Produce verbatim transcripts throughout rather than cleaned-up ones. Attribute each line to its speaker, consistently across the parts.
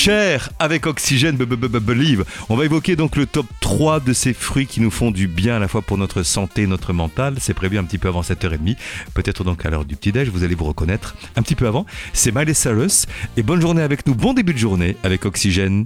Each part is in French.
Speaker 1: Cher avec Oxygène, Believe. On va évoquer donc le top trois de ces fruits qui nous font du bien à la fois pour notre santé et notre mental. C'est prévu un petit peu avant sept heures trente. Peut-être donc à l'heure du petit-déj, vous allez vous reconnaître un petit peu avant. C'est Miley Cyrus. Et bonne journée avec nous, bon début de journée avec Oxygène.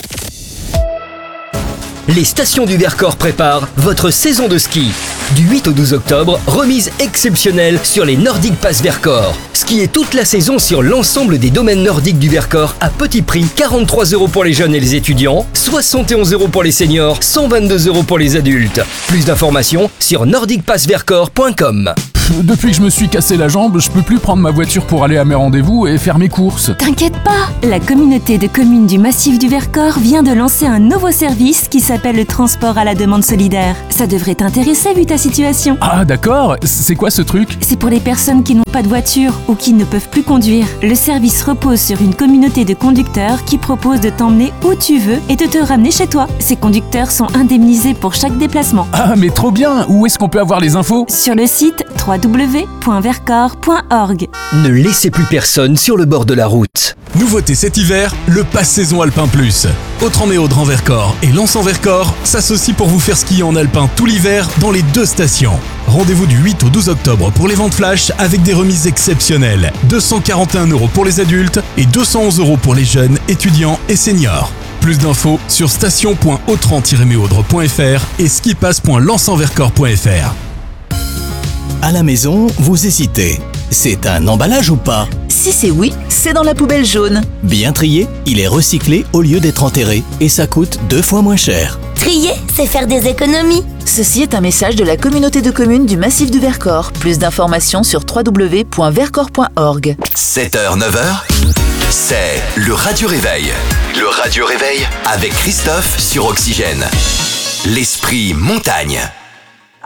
Speaker 2: Les stations du Vercors préparent votre saison de ski. Du huit au douze octobre, remise exceptionnelle sur les Nordic Pass Vercors. Skiez toute la saison sur l'ensemble des domaines nordiques du Vercors à petit prix, quarante-trois euros pour les jeunes et les étudiants, soixante et onze euros pour les seniors, cent vingt-deux euros pour les adultes. Plus d'informations sur nordic pass vercors point com.
Speaker 3: Depuis que je me suis cassé la jambe, je peux plus prendre ma voiture pour aller à mes rendez-vous et faire mes courses.
Speaker 4: T'inquiète pas, la communauté de communes du Massif du Vercors vient de lancer un nouveau service qui s'appelle le transport à la demande solidaire. Ça devrait t'intéresser vu ta situation.
Speaker 3: Ah d'accord, c'est quoi ce truc ?
Speaker 4: C'est pour les personnes qui n'ont pas de voiture ou qui ne peuvent plus conduire. Le service repose sur une communauté de conducteurs qui propose de t'emmener où tu veux et de te ramener chez toi. Ces conducteurs sont indemnisés pour chaque déplacement.
Speaker 3: Ah mais trop bien, où est-ce qu'on peut avoir les infos ?
Speaker 4: Sur le site w w w point vercors point org.
Speaker 2: Ne laissez plus personne sur le bord de la route.
Speaker 5: Nouveauté cet hiver, le pass saison Alpin Plus. Autran-Méaudre en Vercors et Lens en Vercors s'associent pour vous faire skier en alpin tout l'hiver dans les deux stations. Rendez-vous du huit au douze octobre pour les ventes flash avec des remises exceptionnelles. deux cent quarante et un euros pour les adultes et deux cent onze euros pour les jeunes, étudiants et seniors. Plus d'infos sur station point autran tiret méaudre point f r et skipass point lens en vercors point f r.
Speaker 6: À la maison, vous hésitez. C'est un emballage ou pas ?
Speaker 7: Si c'est oui, c'est dans la poubelle jaune.
Speaker 6: Bien trié, il est recyclé au lieu d'être enterré et ça coûte deux fois moins cher.
Speaker 8: Trier, c'est faire des économies.
Speaker 7: Ceci est un message de la communauté de communes du Massif du Vercors. Plus d'informations sur w w w point vercors point org.
Speaker 9: sept heures neuf heures, c'est le Radio Réveil. Le Radio Réveil avec Christophe sur Oxygène. L'esprit montagne.